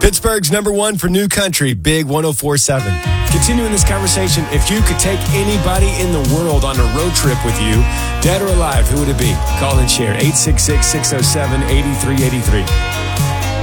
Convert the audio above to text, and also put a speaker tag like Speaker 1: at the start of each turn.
Speaker 1: Pittsburgh's number one for new country, Big 104.7. Continuing this conversation, if you could take anybody in the world on a road trip with you, dead or alive, who would it be? Call and share, 866-607-8383.